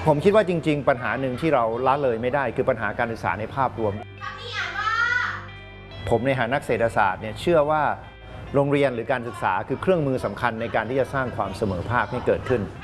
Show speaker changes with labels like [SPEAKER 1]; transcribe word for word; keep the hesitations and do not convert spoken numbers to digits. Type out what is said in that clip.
[SPEAKER 1] ผมคิดว่าจริงๆปัญหาหนึ่งที่เราละเลยไม่ได้คือปัญหาการศึกษาในภาพรวมผมในฐานะนักเศรษฐศาสตร์เนี่ยเชื่อว่าโรงเรียนหรือการศึกษาคือเครื่องมือสำคัญในการที่จะสร้างความเสมอภาคให้เกิดขึ้น